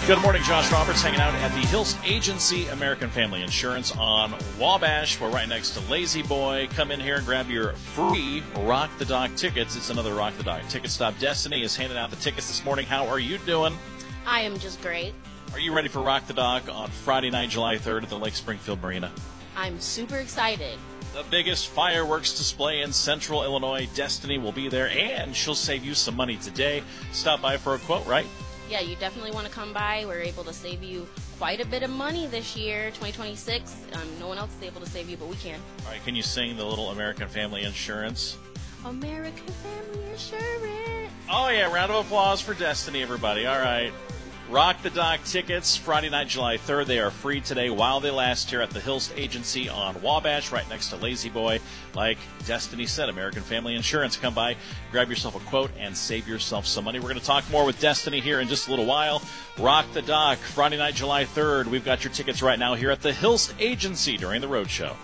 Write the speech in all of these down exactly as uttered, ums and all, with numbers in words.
Good morning, Josh Roberts hanging out at the Hills Agency American Family Insurance on Wabash. We're right next to Lazy Boy. Come in here and grab your free Rock the Dock tickets. It's another Rock the Dock ticket stop. Destiny is handing out the tickets this morning. How are you doing? I am just great. Are you ready for Rock the Dock on Friday night, July third at the Lake Springfield Marina? I'm super excited. The biggest fireworks display in central Illinois. Destiny will be there, and she'll save you some money today. Stop by for a quote, right? Yeah, you definitely want to come by. We're able to save you quite a bit of money this year, twenty twenty-six. Um, no one else is able to save you, but we can. All right, can you sing the little American Family Insurance? American Family Insurance. Oh, yeah, round of applause for Destiny, everybody. All right. Rock the Dock tickets, Friday night, July third. They are free today while they last here at the Hills Agency on Wabash, right next to Lazy Boy. Like Destiny said, American Family Insurance. Come by, grab yourself a quote, and save yourself some money. We're going to talk more with Destiny here in just a little while. Rock the Dock, Friday night, July third. We've got your tickets right now here at the Hills Agency during the road show.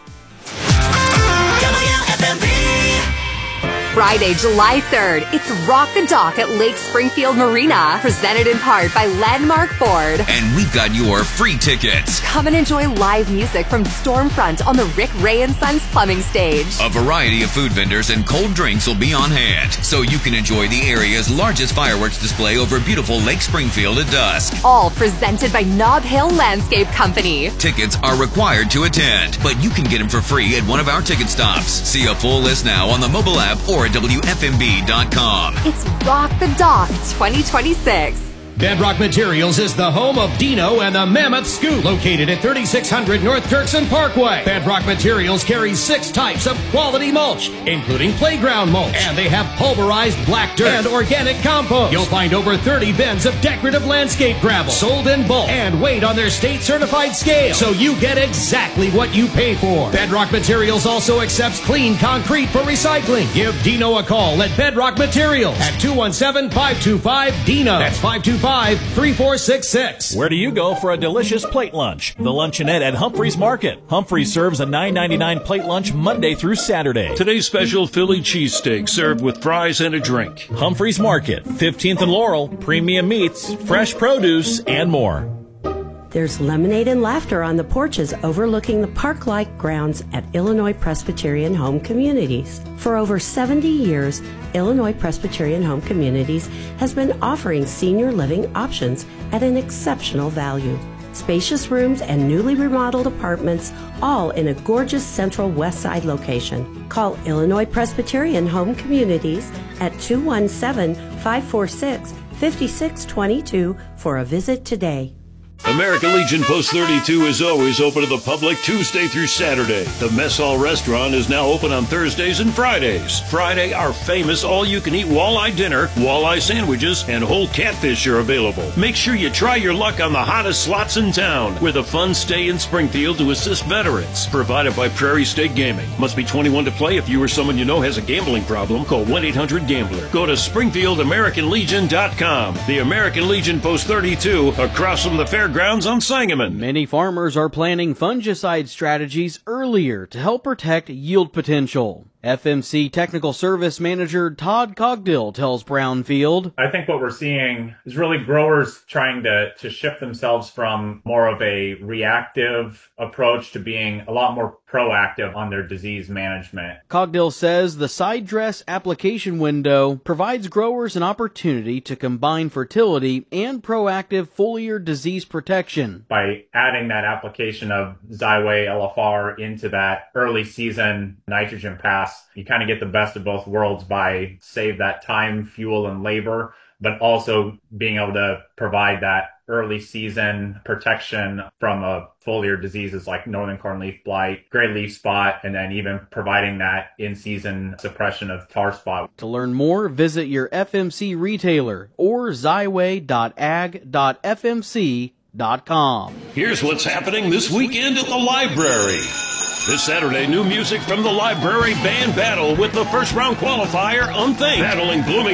W F M B. Friday, July third, it's Rock the Dock at Lake Springfield Marina, presented in part by Landmark Ford. And we've got your free tickets. Come and enjoy live music from Stormfront on the Rick Ray and Sons plumbing stage. A variety of food vendors and cold drinks will be on hand, so you can enjoy the area's largest fireworks display over beautiful Lake Springfield at dusk. All presented by Nob Hill Landscape Company. Tickets are required to attend, but you can get them for free at one of our ticket stops. See a full list now on the mobile app or at W F M B dot com. It's Rock the Dock twenty twenty-six. Bedrock Materials is the home of Dino and the Mammoth Scoop, located at thirty-six hundred North Kirkson Parkway. Bedrock Materials carries six types of quality mulch, including playground mulch, and they have pulverized black dirt and organic compost. You'll find over thirty bins of decorative landscape gravel, sold in bulk and weighed on their state-certified scale, so you get exactly what you pay for. Bedrock Materials also accepts clean concrete for recycling. Give Dino a call at Bedrock Materials at two one seven, five two five, D I N O. That's five two five, three four six six. Where do you go for a delicious plate lunch? The Luncheonette at Humphreys Market. Humphreys serves a nine ninety-nine plate lunch Monday through Saturday. Today's special Philly cheesesteak served with fries and a drink. Humphreys Market, fifteenth and Laurel, premium meats, fresh produce, and more. There's lemonade and laughter on the porches overlooking the park-like grounds at Illinois Presbyterian Home Communities. For over seventy years, Illinois Presbyterian Home Communities has been offering senior living options at an exceptional value. Spacious rooms and newly remodeled apartments, all in a gorgeous central west side location. Call Illinois Presbyterian Home Communities at two one seven, five four six, five six two two for a visit today. American Legion Post thirty-two is always open to the public Tuesday through Saturday. The Mess Hall Restaurant is now open on Thursdays and Fridays. Friday, our famous all-you-can-eat walleye dinner, walleye sandwiches, and whole catfish are available. Make sure you try your luck on the hottest slots in town with a fun stay in Springfield to assist veterans. Provided by Prairie State Gaming. Must be twenty-one to play. If you or someone you know has a gambling problem, call one eight hundred gambler. Go to Springfield American Legion dot com. The American Legion Post thirty-two across from the fair grounds on Sangamon. Many farmers are planning fungicide strategies earlier to help protect yield potential. F M C Technical Service Manager Todd Cogdill tells Brownfield, I think what we're seeing is really growers trying to, to shift themselves from more of a reactive approach to being a lot more proactive on their disease management. Cogdill says the side dress application window provides growers an opportunity to combine fertility and proactive foliar disease protection. By adding that application of Xyway L F R into that early season nitrogen pass, you kind of get the best of both worlds by save that time, fuel, and labor, but also being able to provide that early season protection from uh, foliar diseases like northern cornleaf blight, gray leaf spot, and then even providing that in-season suppression of tar spot. To learn more, visit your F M C retailer or xyway dot ag dot f m c dot com. Here's what's happening this weekend at the library. This Saturday, new music from the Library Band Battle with the first round qualifier, Unthink, battling Blooming